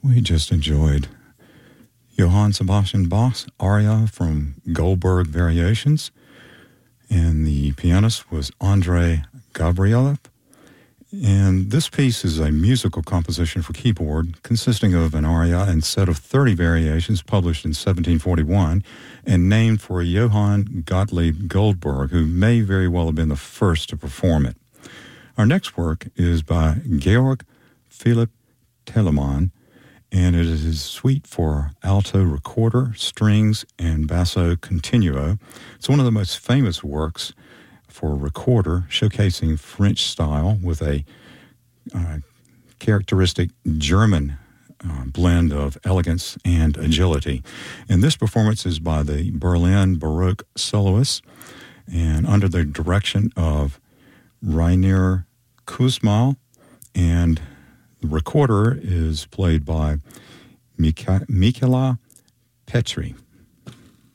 We just enjoyed Johann Sebastian Bach's aria from Goldberg Variations, and the pianist was Andrei Gabrielov. And this piece is a musical composition for keyboard consisting of an aria and set of 30 variations published in 1741 and named for Johann Gottlieb Goldberg, who may very well have been the first to perform it. Our next work is by Georg Philipp Telemann, and it is his suite for alto recorder, strings, and basso continuo. It's one of the most famous works for recorder, showcasing French style with a characteristic German blend of elegance and agility. And this performance is by the Berlin Baroque soloists and under the direction of Rainer Kussmaul, and the recorder is played by Michaela Petri.